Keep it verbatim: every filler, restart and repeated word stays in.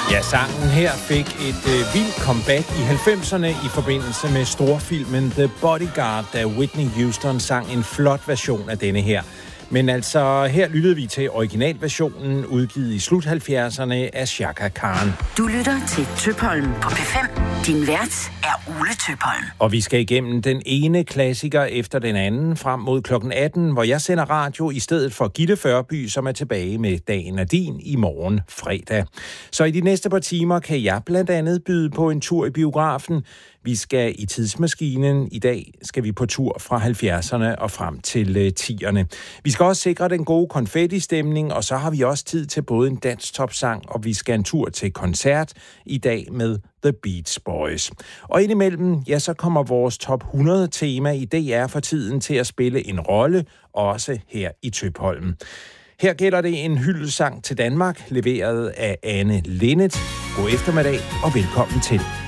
Ja, sangen her fik et øh, vildt comeback i halvfemserne i forbindelse med storfilmen The Bodyguard, da Whitney Houston sang en flot version af denne her. Men altså, her lyttede vi til originalversionen, udgivet i slut halvfjerdserne af Chaka Khan. Du lytter til Tøpholm på P fem. Din vært er Ole Tøpholm. Og vi skal igennem den ene klassiker efter den anden frem mod klokken atten, hvor jeg sender radio i stedet for Gitte Førby, som er tilbage med Dagen er din i morgen fredag. Så i de næste par timer kan jeg blandt andet byde på en tur i biografen. Vi skal i tidsmaskinen. I dag skal vi på tur fra halvfjerdserne og frem til tierne. Vi skal også sikre den gode konfetti-stemning, og så har vi også tid til både en dansk topsang, og vi skal en tur til koncert i dag med The Beach Boys. Og indimellem, ja, så kommer vores top hundrede tema i D R for tiden til at spille en rolle, også her i Tøpholm. Her gælder det en hyldesang til Danmark, leveret af Anne Linnet. God eftermiddag og velkommen til.